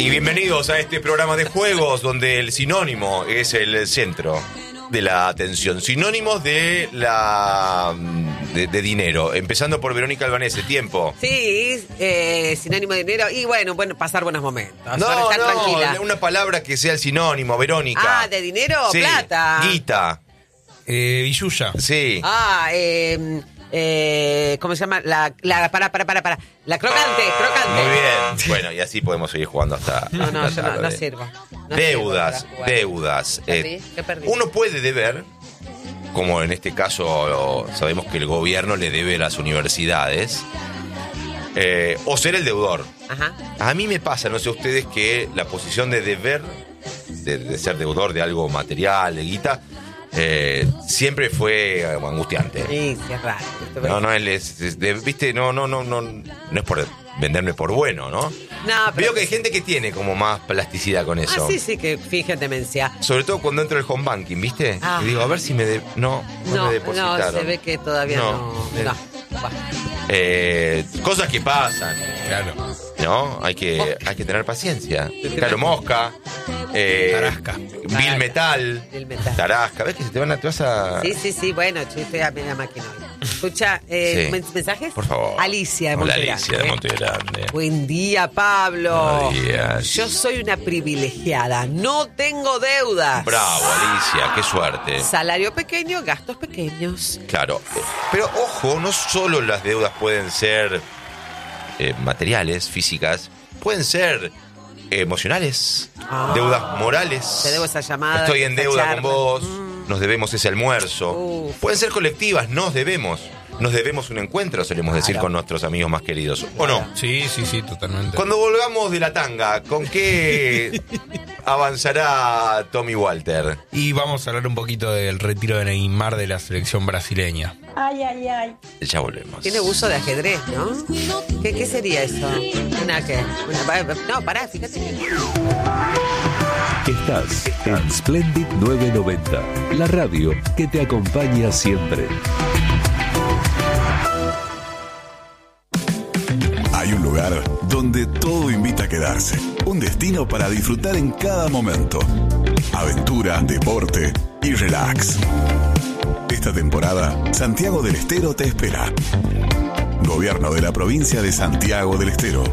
Y bienvenidos a este programa de juegos donde el sinónimo es el centro de la atención. Sinónimos de de dinero. Empezando por Verónica Albanese. Tiempo. Sí, sinónimo de dinero. Y bueno, pasar buenos momentos. No, estar tranquila. Una palabra que sea el sinónimo, Verónica. Ah, ¿de dinero? Sí. Plata. Guita. Billulla. Sí. ¿Cómo se llama? La crocante. Muy bien. Bueno, y así podemos seguir jugando hasta... No, yo tarde. no sirvo. No Deudas, sirvo para jugar. deudas. ¿Qué perdí? Uno puede deber, como en este caso sabemos que el gobierno le debe a las universidades, o ser el deudor. Ajá. A mí me pasa, no sé ustedes, que la posición de deber, de ser deudor de algo material, de guita, siempre fue angustiante. Sí, es raro. Viste, no es por venderme por bueno, ¿no? No, pero veo que hay gente que tiene como más plasticidad con eso. Sí, que finge demencia. Sobre todo cuando entro al home banking, ¿viste? Ah. Y digo, a ver si me no me depositaron. No, se ve que todavía no. Cosas que pasan. Claro. ¿No? Hay que tener paciencia. Claro, mosca. Tarasca. Bill Metal. Tarasca. ¿Ves que te vas a...? Sí, bueno, yo estoy a media máquina hoy. Escucha, Sí. ¿mensajes? Por favor. Alicia de Hola, Montegrande. Alicia de Montegrande. Buen día, Pablo. Buenos días. Yo soy una privilegiada, no tengo deudas. Bravo, Alicia, qué suerte. Salario pequeño, gastos pequeños. Claro. Pero ojo, no solo las deudas pueden ser materiales, físicas, pueden ser emocionales, deudas morales. Te debo esa llamada. Estoy en esa deuda charla. con vos, nos debemos ese almuerzo. Uf. Pueden ser colectivas, nos debemos un encuentro, solemos decir con nuestros amigos más queridos, ¿o no? Sí, totalmente. Cuando volvamos de la tanga, ¿con qué avanzará Tommy Walter? Y vamos a hablar un poquito del retiro de Neymar de la selección brasileña. Ay. Ya volvemos. Tiene uso de ajedrez, ¿no? ¿Qué sería eso? No, pará, fíjate. Estás en Splendid 990, la radio que te acompaña siempre. Hay un lugar donde todo invita a quedarse. Un destino para disfrutar en cada momento. Aventura, deporte y relax. Esta temporada, Santiago del Estero te espera. Gobierno de la provincia de Santiago del Estero.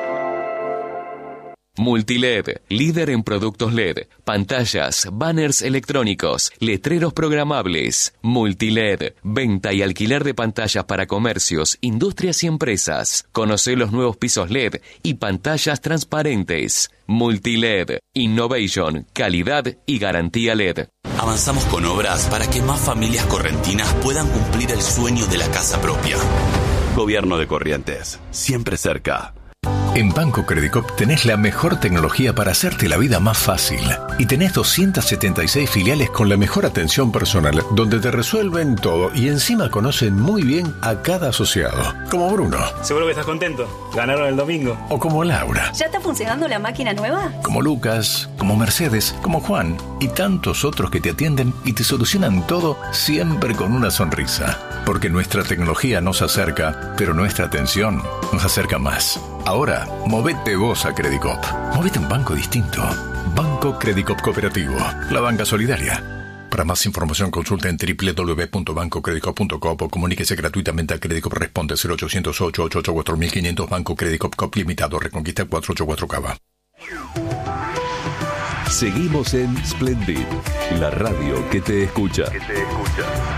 Multiled, líder en productos LED, pantallas, banners electrónicos, letreros programables. Multiled, venta y alquiler de pantallas para comercios, industrias y empresas. Conoce los nuevos pisos LED y pantallas transparentes. Multiled, innovation, calidad y garantía LED. Avanzamos con obras para que más familias correntinas puedan cumplir el sueño de la casa propia. Gobierno de Corrientes, siempre cerca. En Banco Credicop tenés la mejor tecnología para hacerte la vida más fácil. Y tenés 276 filiales con la mejor atención personal, donde te resuelven todo y encima conocen muy bien a cada asociado. Como Bruno. Seguro que estás contento. Ganaron el domingo. O como Laura. ¿Ya está funcionando la máquina nueva? Como Lucas, como Mercedes, como Juan y tantos otros que te atienden y te solucionan todo siempre con una sonrisa. Porque nuestra tecnología nos acerca, pero nuestra atención nos acerca más. Ahora, movete vos a Credicop. Movete a un banco distinto. Banco Credicop Cooperativo. La banca solidaria. Para más información consulta en www.bancocredicop.com o comuníquese gratuitamente a Credicop. Responde 0800-888-4500 Banco Credicop Cop Limitado. Reconquista 484 Cava. Seguimos en Splendid, la radio que te escucha.